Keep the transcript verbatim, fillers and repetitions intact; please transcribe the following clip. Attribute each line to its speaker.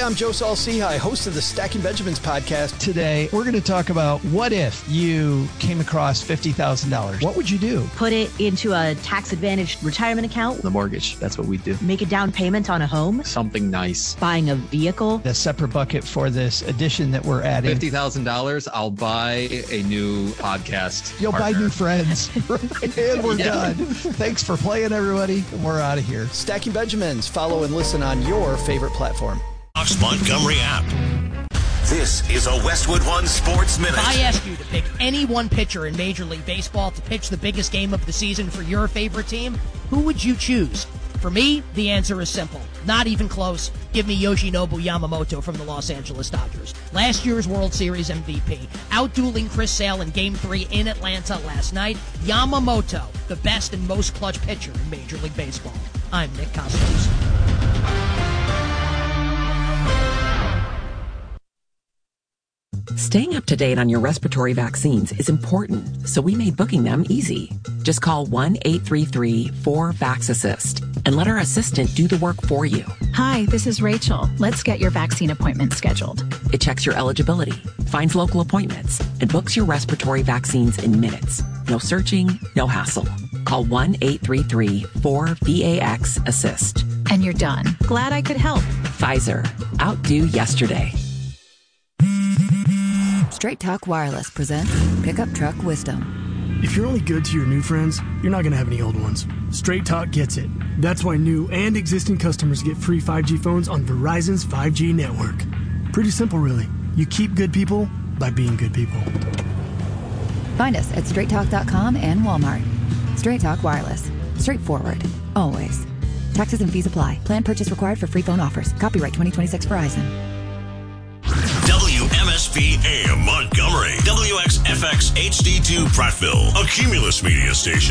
Speaker 1: Hi, I'm Joe Saul-Sehy, host of the Stacking Benjamins podcast.
Speaker 2: Today, we're going to talk about what if you came across fifty thousand dollars? What would you do?
Speaker 3: Put it into a tax-advantaged retirement account.
Speaker 4: The mortgage, that's what we do.
Speaker 3: Make a down payment on a home.
Speaker 4: Something nice.
Speaker 3: Buying a vehicle.
Speaker 2: A separate bucket for this addition that we're adding.
Speaker 4: fifty thousand dollars, I'll buy a new podcast
Speaker 2: You'll
Speaker 4: partner.
Speaker 2: buy new friends. And we're
Speaker 4: Yeah.
Speaker 2: done. Thanks for playing, everybody. We're out of here.
Speaker 1: Stacking Benjamins. Follow and listen on your favorite platform.
Speaker 5: Fox Montgomery app. This is a Westwood One Sports Minute.
Speaker 6: If I ask you to pick any one pitcher in Major League Baseball to pitch the biggest game of the season for your favorite team, who would you choose? For me, the answer is simple. Not even close. Give me Yoshinobu Yamamoto from the Los Angeles Dodgers. Last year's World Series M V P. Outdueling Chris Sale in Game three in Atlanta last night. Yamamoto, the best and most clutch pitcher in Major League Baseball. I'm Nick Costos.
Speaker 7: Staying up to date on your respiratory vaccines is important, so we made booking them easy. Just call one eight three three four VAX-ASSIST and let our assistant do the work for you.
Speaker 8: Hi, this is Rachel. Let's get your vaccine appointment scheduled.
Speaker 7: It checks your eligibility, finds local appointments, and books your respiratory vaccines in minutes. No searching, no hassle. Call one eight three three four VAX-ASSIST.
Speaker 8: And you're done. Glad I could help.
Speaker 7: Pfizer. Outdo yesterday.
Speaker 9: Straight Talk Wireless presents Pickup Truck Wisdom.
Speaker 10: If you're only good to your new friends, you're not going to have any old ones. Straight Talk gets it. That's why new and existing customers get free five G phones on Verizon's five G network. Pretty simple, really. You keep good people by being good people.
Speaker 9: Find us at straight talk dot com and Walmart. Straight Talk Wireless. Straightforward. Always. Taxes and fees apply. Plan purchase required for free phone offers. Copyright twenty twenty-six Verizon.
Speaker 5: W M S P A M Montgomery. W X F X H D two Prattville. A Cumulus Media Station.